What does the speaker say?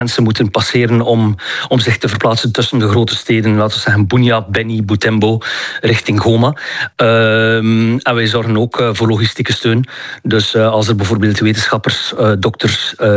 mensen moeten passeren om zich te verplaatsen tussen de grote steden. Laten we zeggen Bunia, Beni, Butembo, richting Goma. En wij zorgen ook voor logistieke steun. Dus als er bijvoorbeeld wetenschappers, dokters